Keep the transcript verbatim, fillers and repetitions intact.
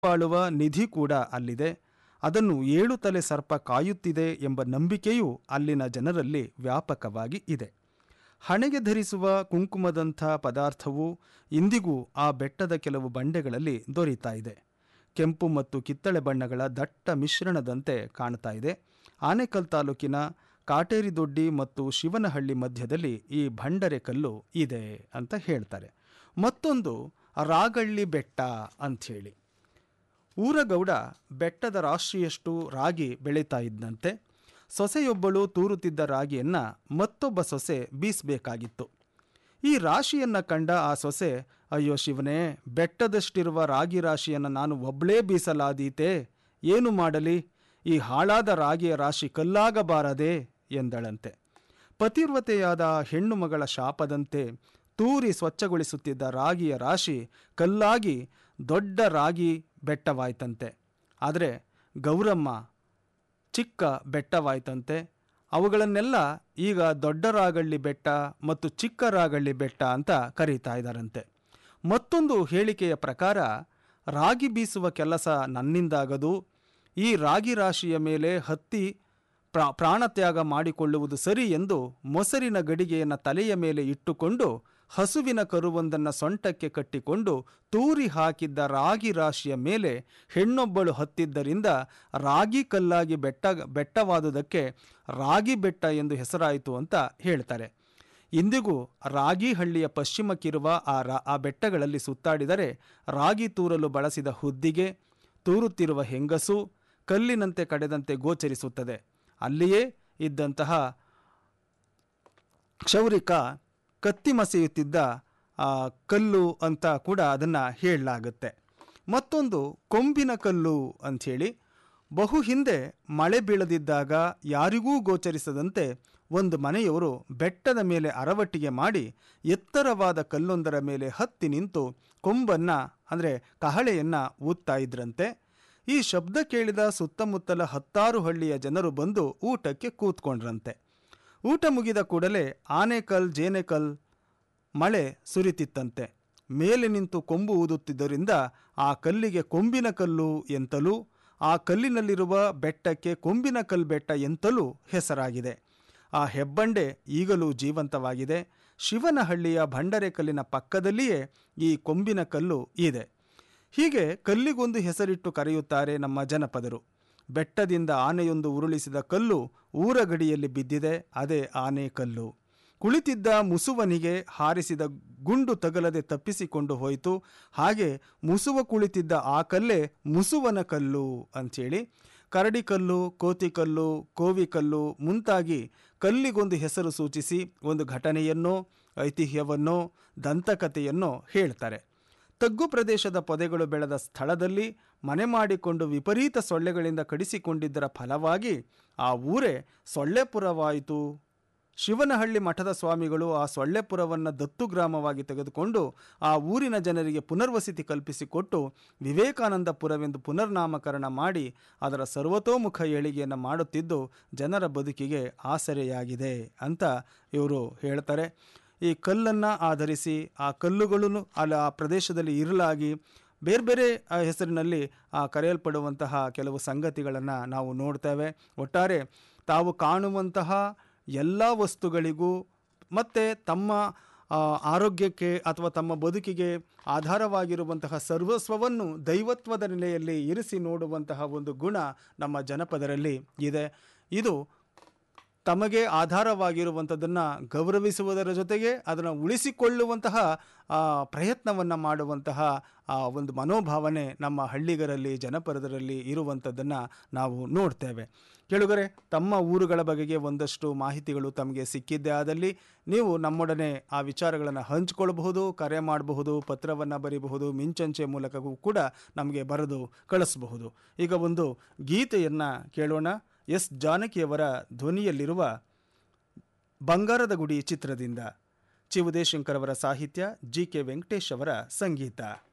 ಬಾಳುವ ನಿಧಿ ಕೂಡ ಅಲ್ಲಿದೆ. ಅದನ್ನು ಏಳು ತಲೆ ಸರ್ಪ ಕಾಯುತ್ತಿದೆ ಎಂಬ ನಂಬಿಕೆಯೂ ಅಲ್ಲಿನ ಜನರಲ್ಲಿ ವ್ಯಾಪಕವಾಗಿ ಇದೆ. ಹಣೆಗೆ ಧರಿಸುವ ಕುಂಕುಮದಂಥ ಪದಾರ್ಥವು ಇಂದಿಗೂ ಆ ಬೆಟ್ಟದ ಕೆಲವು ಬಂಡೆಗಳಲ್ಲಿ ದೊರೀತಾ ಇದೆ. ಕೆಂಪು ಮತ್ತು ಕಿತ್ತಳೆ ಬಣ್ಣಗಳ ದಟ್ಟ ಮಿಶ್ರಣದಂತೆ ಕಾಣ್ತಾ ಇದೆ. ಆನೇಕಲ್ ತಾಲೂಕಿನ ಕಾಟೇರಿದೊಡ್ಡಿ ಮತ್ತು ಶಿವನಹಳ್ಳಿ ಮಧ್ಯದಲ್ಲಿ ಈ ಭಂಡರೆ ಕಲ್ಲು ಇದೆ ಅಂತ ಹೇಳ್ತಾರೆ. ಮತ್ತೊಂದು ರಾಗಳ್ಳಿ ಬೆಟ್ಟ ಅಂಥೇಳಿ. ಊರಗೌಡ ಬೆಟ್ಟದ ರಾಶಿಯಷ್ಟು ರಾಗಿ ಬೆಳೀತಾ ಇದ್ದಂತೆ. ಸೊಸೆಯೊಬ್ಬಳು ತೂರುತ್ತಿದ್ದ ರಾಗಿಯನ್ನು ಮತ್ತೊಬ್ಬ ಸೊಸೆ ಬೀಸಬೇಕಾಗಿತ್ತು. ಈ ರಾಶಿಯನ್ನು ಕಂಡ ಆ ಸೊಸೆ, ಅಯ್ಯೋ ಶಿವನೇ, ಬೆಟ್ಟದಷ್ಟಿರುವ ರಾಗಿ ರಾಶಿಯನ್ನು ನಾನು ಒಬ್ಬಳೇ ಬೀಸಲಾದೀತೆ, ಏನು ಮಾಡಲಿ, ಈ ಹಾಳಾದ ರಾಗಿಯ ರಾಶಿ ಕಲ್ಲಾಗಬಾರದೆ ಎಂದಳಂತೆ. ಪತಿವ್ರತೆಯಾದ ಹೆಣ್ಣು ಮಗಳ ಶಾಪದಂತೆ ತೂರಿ ಸ್ವಚ್ಛಗೊಳಿಸುತ್ತಿದ್ದ ರಾಗಿಯ ರಾಶಿ ಕಲ್ಲಾಗಿ ದೊಡ್ಡ ರಾಗಿ ಬೆಟ್ಟವಾಯ್ತಂತೆ. ಆದರೆ ಗೌರಮ್ಮ ಚಿಕ್ಕ ಬೆಟ್ಟವಾಯ್ತಂತೆ. ಅವುಗಳನ್ನೆಲ್ಲ ಈಗ ದೊಡ್ಡ ರಾಗಳ್ಳಿ ಬೆಟ್ಟ ಮತ್ತು ಚಿಕ್ಕ ರಾಗಳ್ಳಿ ಬೆಟ್ಟ ಅಂತ ಕರೀತಾ ಇದ್ದಾರಂತೆ. ಮತ್ತೊಂದು ಹೇಳಿಕೆಯ ಪ್ರಕಾರ, ರಾಗಿ ಬೀಸುವ ಕೆಲಸ ನನ್ನಿಂದಾಗದು, ಈ ರಾಗಿ ರಾಶಿಯ ಮೇಲೆ ಹತ್ತಿ ಪ್ರಾ ಪ್ರಾಣತ್ಯಾಗ ಮಾಡಿಕೊಳ್ಳುವುದು ಸರಿ ಎಂದು ಮೊಸರಿನ ಗಡಿಗೆಯನ್ನು ತಲೆಯ ಮೇಲೆ ಇಟ್ಟುಕೊಂಡು ಹಸುವಿನ ಕರುವೊಂದನ್ನು ಸೊಂಟಕ್ಕೆ ಕಟ್ಟಿಕೊಂಡು ತೂರಿ ಹಾಕಿದ್ದ ರಾಗಿ ರಾಶಿಯ ಮೇಲೆ ಹೆಣ್ಣೊಬ್ಬಳು ಹತ್ತಿದ್ದರಿಂದ ರಾಗಿ ಕಲ್ಲಾಗಿ ಬೆಟ್ಟ ಬೆಟ್ಟವಾದುದಕ್ಕೆ ರಾಗಿ ಬೆಟ್ಟ ಎಂದು ಹೆಸರಾಯಿತು ಅಂತ ಹೇಳ್ತಾರೆ. ಇಂದಿಗೂ ರಾಗಿಹಳ್ಳಿಯ ಪಶ್ಚಿಮಕ್ಕಿರುವ ಆ ರಾ ಆ ಬೆಟ್ಟಗಳಲ್ಲಿ ಸುತ್ತಾಡಿದರೆ ರಾಗಿ ತೂರಲು ಬಳಸಿದ ಹುದ್ದಿಗೆ, ತೂರುತ್ತಿರುವ ಹೆಂಗಸು ಕಲ್ಲಿನಂತೆ ಕಡೆದಂತೆ ಗೋಚರಿಸುತ್ತದೆ. ಅಲ್ಲಿಯೇ ಇದ್ದಂತಹ ಕ್ಷೌರಿಕ ಕತ್ತಿ ಮಸೆಯುತ್ತಿದ್ದ ಕಲ್ಲು ಅಂತ ಕೂಡ ಅದನ್ನು ಹೇಳಲಾಗುತ್ತೆ. ಮತ್ತೊಂದು ಕೊಂಬಿನ ಕಲ್ಲು ಅಂಥೇಳಿ, ಬಹು ಹಿಂದೆ ಮಳೆ ಬೀಳದಿದ್ದಾಗ ಯಾರಿಗೂ ಗೋಚರಿಸದಂತೆ ಒಂದು ಮನೆಯವರು ಬೆಟ್ಟದ ಮೇಲೆ ಅರವಟ್ಟಿಗೆ ಮಾಡಿ ಎತ್ತರವಾದ ಕಲ್ಲೊಂದರ ಮೇಲೆ ಹತ್ತಿ ನಿಂತು ಕೊಂಬನ್ನು ಅಂದರೆ ಕಹಳೆಯನ್ನು ಊದ್ತಾ ಇದ್ರಂತೆ. ಈ ಶಬ್ದ ಕೇಳಿದ ಸುತ್ತಮುತ್ತಲ ಹತ್ತಾರು ಹಳ್ಳಿಯ ಜನರು ಬಂದು ಊಟಕ್ಕೆ ಕೂತ್ಕೊಂಡ್ರಂತೆ. ಊಟ ಮುಗಿದ ಕೂಡಲೇ ಆನೇಕಲ್ ಜೇನೆಕಲ್ ಮಳೆ ಸುರಿತಿತ್ತಂತೆ. ಮೇಲೆ ನಿಂತು ಕೊಂಬು ಊದುತ್ತಿದ್ದರಿಂದ ಆ ಕಲ್ಲಿಗೆ ಕೊಂಬಿನ ಕಲ್ಲು ಎಂತಲೂ, ಆ ಕಲ್ಲಿನಲ್ಲಿರುವ ಬೆಟ್ಟಕ್ಕೆ ಕೊಂಬಿನ ಕಲ್ಲು ಬೆಟ್ಟ ಎಂತಲೂ ಹೆಸರಾಗಿದೆ. ಆ ಹೆಬ್ಬಂಡೆ ಈಗಲೂ ಜೀವಂತವಾಗಿದೆ. ಶಿವನಹಳ್ಳಿಯ ಭಂಡರೆ ಕಲ್ಲಿನ ಪಕ್ಕದಲ್ಲಿಯೇ ಈ ಕೊಂಬಿನ ಕಲ್ಲು ಇದೆ. ಹೀಗೆ ಕಲ್ಲಿಗೊಂದು ಹೆಸರಿಟ್ಟು ಕರೆಯುತ್ತಾರೆ ನಮ್ಮ ಜನಪದರು. ಬೆಟ್ಟದಿಂದ ಆನೆಯೊಂದು ಉರುಳಿಸಿದ ಕಲ್ಲು ಊರ ಗಡಿಯಲ್ಲಿ ಬಿದ್ದಿದೆ, ಅದೇ ಆನೆಕಲ್ಲು. ಕುಳಿತಿದ್ದ ಮುಸುವನಿಗೆ ಹಾರಿಸಿದ ಗುಂಡು ತಗಲದೆ ತಪ್ಪಿಸಿಕೊಂಡು ಹೋಯಿತು. ಹಾಗೆ ಮುಸುವ ಕುಳಿತಿದ್ದ ಆ ಕಲ್ಲೇ ಮುಸುವನ ಕಲ್ಲು ಅಂಥೇಳಿ ಕರಡಿಕಲ್ಲು, ಕೋತಿಕಲ್ಲು, ಕೋವಿಕಲ್ಲು ಮುಂತಾಗಿ ಕಲ್ಲಿಗೊಂದು ಹೆಸರು ಸೂಚಿಸಿ ಒಂದು ಘಟನೆಯನ್ನೋ ಐತಿಹ್ಯವನ್ನೋ ದಂತಕಥೆಯನ್ನೋ ಹೇಳ್ತಾರೆ. ತಗ್ಗು ಪ್ರದೇಶದ ಪೊದೆಗಳು ಬೆಳೆದ ಸ್ಥಳದಲ್ಲಿ ಮನೆ ಮಾಡಿಕೊಂಡು ವಿಪರೀತ ಸೊಳ್ಳೆಗಳಿಂದ ಕಡಿಸಿಕೊಂಡಿದ್ದರ ಫಲವಾಗಿ ಆ ಊರೇ ಸೊಳ್ಳೆಪುರವಾಯಿತು. ಶಿವನಹಳ್ಳಿ ಮಠದ ಸ್ವಾಮಿಗಳು ಆ ಸೊಳ್ಳೆಪುರವನ್ನು ದತ್ತು ಗ್ರಾಮವಾಗಿ ತೆಗೆದುಕೊಂಡು ಆ ಊರಿನ ಜನರಿಗೆ ಪುನರ್ವಸತಿ ಕಲ್ಪಿಸಿಕೊಟ್ಟು ವಿವೇಕಾನಂದಪುರವೆಂದು ಪುನರ್ನಾಮಕರಣ ಮಾಡಿ ಅದರ ಸರ್ವತೋಮುಖ ಏಳಿಗೆಯನ್ನು ಮಾಡುತ್ತಿದ್ದು ಜನರ ಬದುಕಿಗೆ ಆಸರೆಯಾಗಿದೆ ಅಂತ ಇವರು ಹೇಳ್ತಾರೆ. ಈ ಕಲ್ಲನ್ನು ಆಧರಿಸಿ ಆ ಕಲ್ಲುಗಳನ್ನು ಅಲ್ಲಿ ಆ ಪ್ರದೇಶದಲ್ಲಿ ಇರಲಾಗಿ ಬೇರೆ ಬೇರೆ ಹೆಸರಿನಲ್ಲಿ ಕರೆಯಲ್ಪಡುವಂತಹ ಕೆಲವು ಸಂಗತಿಗಳನ್ನು ನಾವು ನೋಡ್ತೇವೆ. ಒಟ್ಟಾರೆ ತಾವು ಕಾಣುವಂತಹ ಎಲ್ಲ ವಸ್ತುಗಳಿಗೂ ಮತ್ತು ತಮ್ಮ ಆರೋಗ್ಯಕ್ಕೆ ಅಥವಾ ತಮ್ಮ ಬದುಕಿಗೆ ಆಧಾರವಾಗಿರುವಂತಹ ಸರ್ವಸ್ವವನ್ನು ದೈವತ್ವದ ನೆಲೆಯಲ್ಲಿ ಇರಿಸಿ ನೋಡುವಂತಹ ಒಂದು ಗುಣ ನಮ್ಮ ಜನಪದರಲ್ಲಿ ಇದೆ. ಇದು ತಮಗೆ ಆಧಾರವಾಗಿರುವಂಥದ್ದನ್ನು ಗೌರವಿಸುವುದರ ಜೊತೆಗೆ ಅದನ್ನು ಉಳಿಸಿಕೊಳ್ಳುವಂತಹ ಪ್ರಯತ್ನವನ್ನು ಮಾಡುವಂತಹ ಒಂದು ಮನೋಭಾವನೆ ನಮ್ಮ ಹಳ್ಳಿಗರಲ್ಲಿ ಜನಪದರಲ್ಲಿ ಇರುವಂಥದ್ದನ್ನು ನಾವು ನೋಡ್ತೇವೆ. ಕೇಳುಗರೆ, ತಮ್ಮ ಊರುಗಳ ಬಗೆಗೆ ಒಂದಷ್ಟು ಮಾಹಿತಿಗಳು ತಮಗೆ ಸಿಕ್ಕಿದ್ದೇ ಆದಲ್ಲಿ ನೀವು ನಮ್ಮೊಡನೆ ಆ ವಿಚಾರಗಳನ್ನು ಹಂಚಿಕೊಳ್ಳಬಹುದು, ಕರೆ ಮಾಡಬಹುದು, ಪತ್ರವನ್ನು ಬರೀಬಹುದು, ಮಿಂಚಂಚೆ ಮೂಲಕವೂ ಕೂಡ ನಮಗೆ ಬರೆದು ಕಳಿಸಬಹುದು. ಈಗ ಒಂದು ಗೀತೆಯನ್ನು ಕೇಳೋಣ. ಎಸ್ ಜಾನಕಿಯವರ ಧ್ವನಿಯಲ್ಲಿರುವ ಬಂಗಾರದ ಗುಡಿ ಚಿತ್ರದಿಂದ. ಚಿ ಉದಯಶಂಕರ್ ಅವರ ಸಾಹಿತ್ಯ, ಜಿ ಕೆ ವೆಂಕಟೇಶ್ ಅವರ ಸಂಗೀತ.